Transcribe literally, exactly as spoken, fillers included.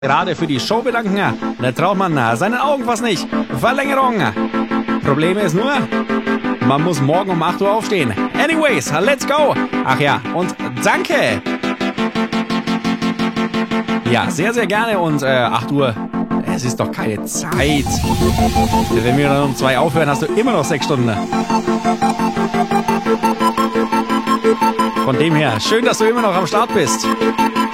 Gerade für die Show bedanken, da traut man seinen Augen fast nicht. Verlängerung. Problem ist nur, man muss morgen um acht Uhr aufstehen. Anyways, let's go. Ach ja, und danke. Ja, sehr, sehr gerne. Und äh, acht Uhr, es ist doch keine Zeit. Wenn wir dann um zwei aufhören, hast du immer noch sechs Stunden. Von dem her, schön, dass du immer noch am Start bist.